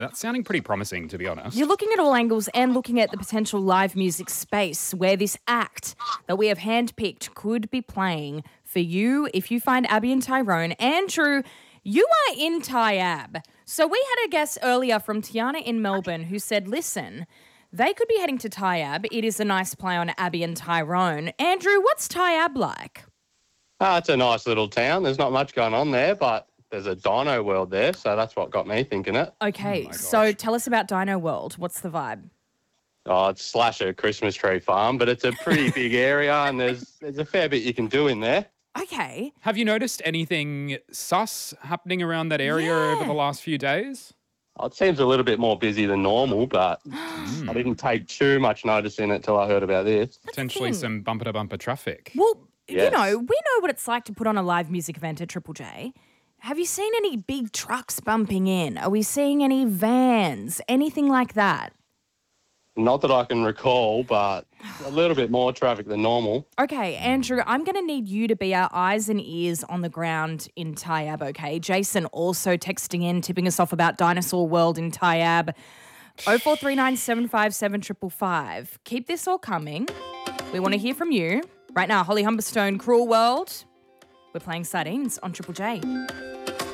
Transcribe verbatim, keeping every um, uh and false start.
That's sounding pretty promising, to be honest. You're looking at all angles and looking at the potential live music space where this act that we have handpicked could be playing for you if you find Abby and Tyrone. Andrew, you are in Tyab. So we had a guest earlier from Tiana in Melbourne who said, listen, they could be heading to Tyab. It is a nice play on Abby and Tyrone. Andrew, what's Tyab like? Uh, it's a nice little town. There's not much going on there, but there's a dino world there, so that's what got me thinking it. Okay, Oh so tell us about Dino World. What's the vibe? Oh, it's slash a Christmas tree farm, but it's a pretty big area and there's there's a fair bit you can do in there. Okay. Have you noticed anything sus happening around that area Yeah. over the last few days? Oh, it seems a little bit more busy than normal, but I didn't take too much notice in it till I heard about this. Potentially thing. some bumper-to-bumper traffic. Well, you Yes. know, we know what it's like to put on a live music event at Triple J. Have you seen any big trucks bumping in? Are we seeing any vans? Anything like that? Not that I can recall, but a little bit more traffic than normal. Okay, Andrew, I'm going to need you to be our eyes and ears on the ground in Tyab, okay? Jason also texting in, tipping us off about Dinosaur World in Tyab. oh four three nine, seven five seven, five five five. Keep this all coming. We want to hear from you. Right now, Holly Humberstone, Cruel World. We're playing Sardines on Triple J.